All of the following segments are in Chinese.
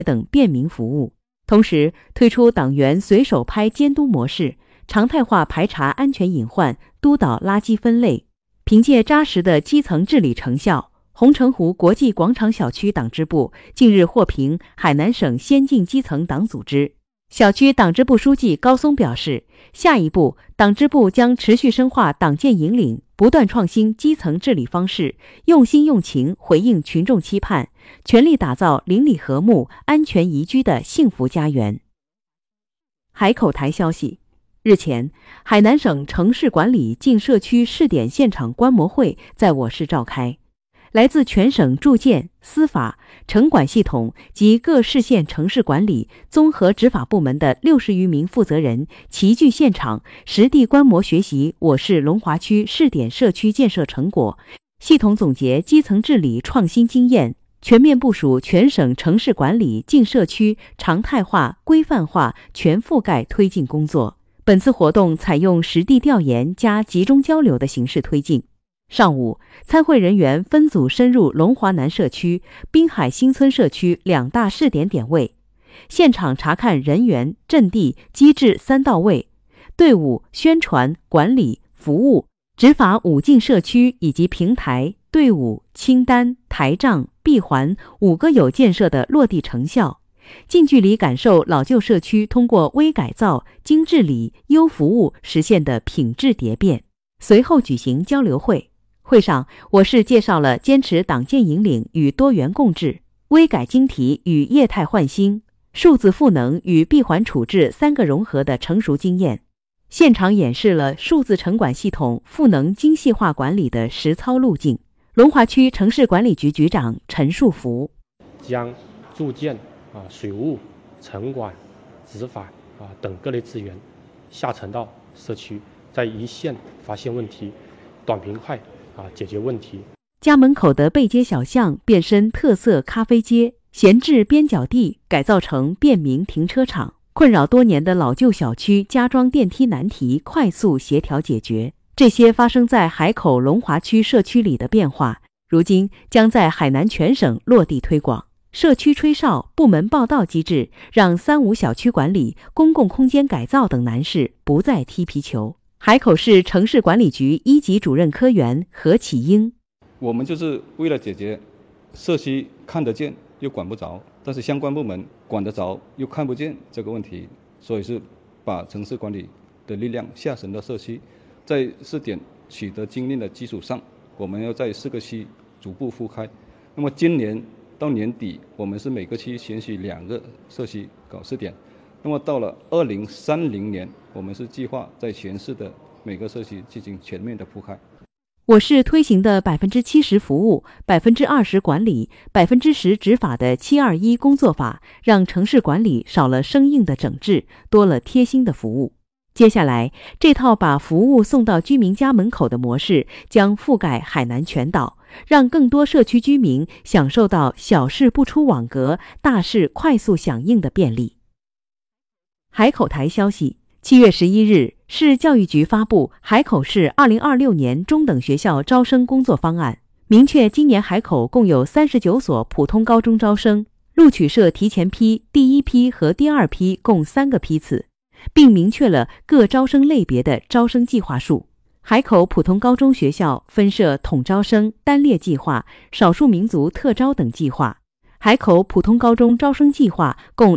等便民服务。同时推出党员随手拍监督模式，常态化排查安全隐患，督导垃圾分类。凭借扎实的基层治理成效，红城湖国际广场小区党支部近日获评海南省先进基层党组织。小区党支部书记高松表示，下一步党支部将持续深化党建引领，不断创新基层治理方式，用心用情回应群众期盼，全力打造邻里和睦、安全宜居的幸福家园。海口台消息，日前，海南省城市管理进社区试点现场观摩会在我市召开。来自全省住建、司法、城管系统及各市县城市管理综合执法部门的60余名负责人齐聚现场，实地观摩学习我市龙华区试点社区建设成果，系统总结基层治理创新经验，全面部署全省城市管理进社区常态化、规范化、全覆盖推进工作。本次活动采用实地调研加集中交流的形式推进。上午，参会人员分组深入龙华南社区、滨海新村社区2大试点点位，现场查看人员、阵地、机制3到位，队伍、宣传、管理、服务、执法5进社区以及平台、队伍、清单、台账、闭环5个有建设的落地成效，近距离感受老旧社区通过微改造、精治理、优服务实现的品质蝶变。随后举行交流会。会上，我市介绍了坚持党建引领与多元共治、微改精提与业态焕新、数字赋能与闭环处置3个融合的成熟经验，现场演示了数字城管系统赋能精细化管理的实操路径。龙华区城市管理局局长陈树福将住建、水务、城管、执法等各类资源下沉到社区，在一线发现问题，短平快解决问题。 家门口的背街小巷变身特色咖啡街，闲置边角地改造成便民停车场，困扰多年的老旧小区加装电梯难题快速协调解决。这些发生在海口龙华区社区里的变化，如今将在海南全省落地推广。社区吹哨、部门报到机制，让3无小区管理、公共空间改造等难事不再踢皮球。海口市城市管理局1级主任科员何启英， 我们就是为了解决社区看得见又管不着，但是相关部门管得着又看不见这个问题，所以是把城市管理的力量下沉到社区，在试点取得经验的基础上，我们要在4个区逐步覆盖。那么今年到年底，我们是每个区选取2个社区搞试点。那么到了2030年，我们是计划在全市的每个社区进行全面的覆盖。 我市推行的70%服务、20%管理、10%执法的721工作法，让城市管理少了生硬的整治，多了贴心的服务。接下来，这套把服务送到居民家门口的模式将覆盖海南全岛，让更多社区居民享受到小事不出网格、大事快速响应的便利。海口台消息，7月11日，市教育局发布海口市2026年中等学校招生工作方案，明确今年海口共有39所普通高中招生，录取设提前批、第1批和第2批共3个批次，并明确了各招生类别的招生计划数。海口普通高中学校分设统招生、单列计划、少数民族特招等计划。海口普通高中招生计划共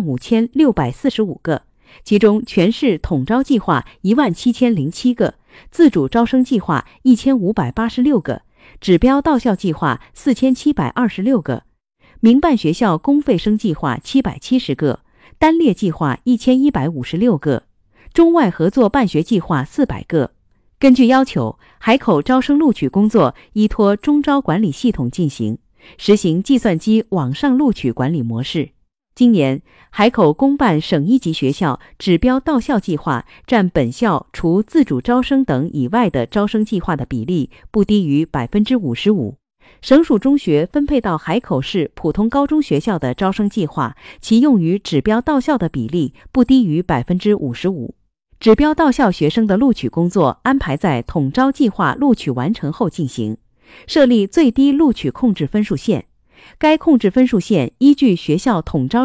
25645个，其中全市统招计划17007个，自主招生计划1586个，指标到校计划4726个，民办学校公费生计划770个，单列计划1156个，中外合作办学计划400个。根据要求，海口招生录取工作依托中招管理系统进行，实行计算机网上录取管理模式。今年，海口公办省1级学校指标到校计划占本校除自主招生等以外的招生计划的比例不低于 55%。省属中学分配到海口市普通高中学校的招生计划，其用于指标到校的比例不低于 55%。指标到校学生的录取工作安排在统招计划录取完成后进行，设立最低录取控制分数线， 该控制分数线依据学校统招